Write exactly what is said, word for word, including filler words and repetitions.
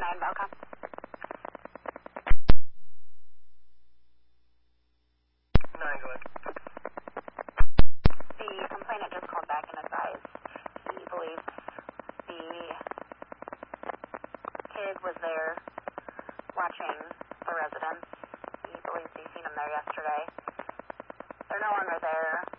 nine, Belka. nine, go ahead. The complainant just called back and advised he believes the kid was there watching the residence. He believes he's seen him there yesterday. They're no longer there.